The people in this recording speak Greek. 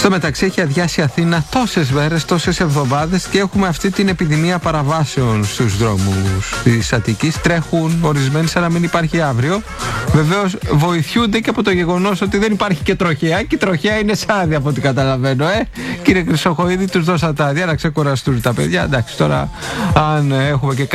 Στο μεταξύ έχει αδειάσει η Αθήνα τόσες μέρες, τόσες εβδομάδες και έχουμε αυτή την επιδημία παραβάσεων στους δρόμους της Αττικής. Τρέχουν ορισμένοι σαν να μην υπάρχει αύριο. Βεβαίως βοηθούνται και από το γεγονός ότι δεν υπάρχει και τροχέα, και η τροχέα είναι σε άδεια από ό,τι καταλαβαίνω. Κύριε Χρυσοχοΐδη, τους δώσατε άδεια να ξεκουραστούν τα παιδιά. Εντάξει, τώρα αν έχουμε και